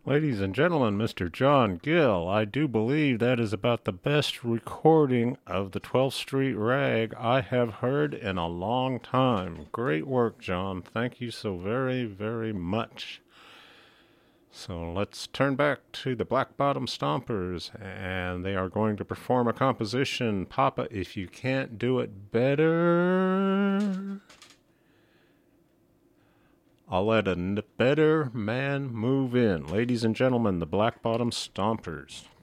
Ladies and gentlemen, Mr. John Gill, I do believe that is about the best recording of the 12th Street Rag I have heard in a long time. Great work, John. Thank you so very, very much. So let's turn back to the Black Bottom Stompers, and they are going to perform a composition, Papa, If You Can't Do It Better, I'll let a better man move in. Ladies and gentlemen, the Black Bottom Stompers.